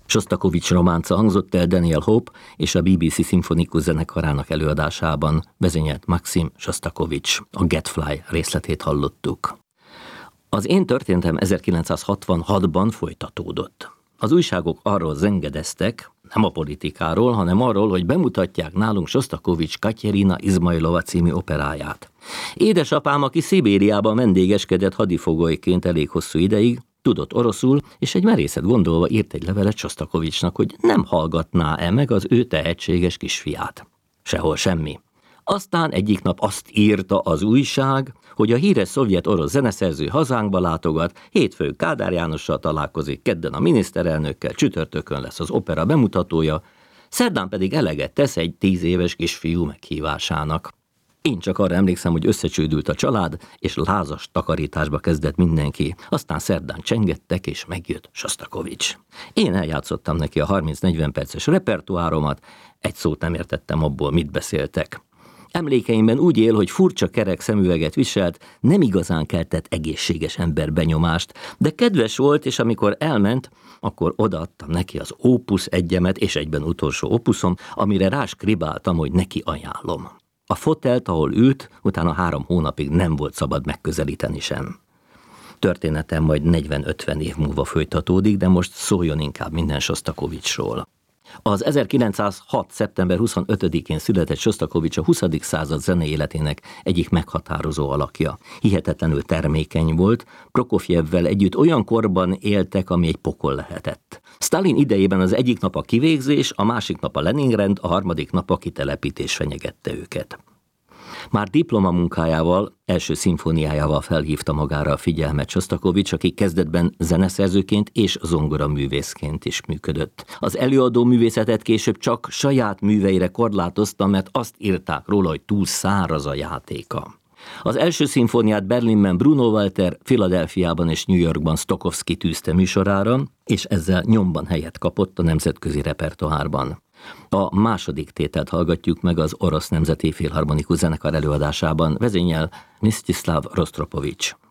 Sostakovich románca hangzott el Daniel Hope és a BBC szimfonikus zenekarának előadásában, vezényelt Maxim Sostakovich. A Get Fly részletét hallottuk. Az én történetem 1966-ban folytatódott. Az újságok arról zengedeztek, nem a politikáról, hanem arról, hogy bemutatják nálunk Sostakovich Katyerina Izmajlova című operáját. Édesapám, aki Szibériában vendégeskedett hadifogolyként elég hosszú ideig, tudott oroszul, és egy merészet gondolva írt egy levelet Sostakovichnak, hogy nem hallgatná-e meg az ő tehetséges kisfiát. Sehol semmi. Aztán egyik nap azt írta az újság, hogy a híres szovjet-orosz zeneszerző hazánkba látogat, hétfőn Kádár Jánossal találkozik, kedden a miniszterelnökkel, csütörtökön lesz az opera bemutatója, szerdán pedig eleget tesz egy 10 éves kisfiú meghívásának. Én csak arra emlékszem, hogy összecsődült a család, és lázas takarításba kezdett mindenki. Aztán szerdán csengettek, és megjött Sostakovich. Én eljátszottam neki a 30-40 perces repertoáromat, egy szót nem értettem abból, mit beszéltek. Emlékeimben úgy él, hogy furcsa kerek szemüveget viselt, nem igazán keltett egészséges ember benyomást, de kedves volt, és amikor elment, akkor odaadtam neki az Opus 1-emet, és egyben utolsó opuszom, amire ráskribáltam, hogy neki ajánlom. A fotelt, ahol ült, utána 3 hónapig nem volt szabad megközelíteni sem. Történetem majd 40-50 év múlva folytatódik, de most szóljon inkább minden Sostakovichról. Az 1906. szeptember 25-én született Sostakovich a 20. század zenei életének egyik meghatározó alakja. Hihetetlenül termékeny volt, Prokofjevvel együtt olyan korban éltek, ami egy pokol lehetett. Sztálin idejében az egyik nap a kivégzés, a másik nap a Leningrend, a harmadik nap a kitelepítés fenyegette őket. Már diplomamunkájával, első szimfóniájával felhívta magára a figyelmet Sostakovich, aki kezdetben zeneszerzőként és zongoraművészként is működött. Az előadó művészetet később csak saját műveire korlátozta, mert azt írták róla, hogy túl száraz a játéka. Az első szimfóniát Berlinben Bruno Walter, Philadelphiában és New Yorkban Stokowski tűzte műsorára, és ezzel nyomban helyet kapott a nemzetközi repertoárban. A második tételt hallgatjuk meg az Orosz Nemzeti Filharmonikus Zenekar előadásában, vezényel Msztyiszlav Rostropovich.